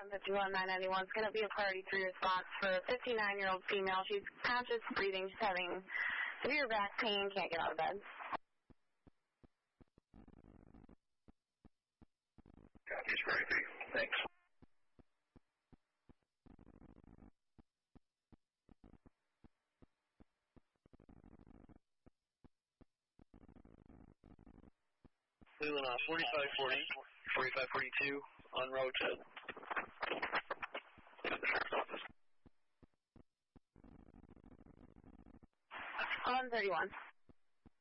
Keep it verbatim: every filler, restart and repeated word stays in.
one fifty-one nine ninety-one. It's going to be a priority three response for a fifty-nine-year-old female. She's conscious, breathing. She's having severe back pain, can't get out of bed. Copy, priority. Thanks. Leland, uh, forty-five forty, forty-five forty-two, on road to Sheriff's Office. one thirty-one.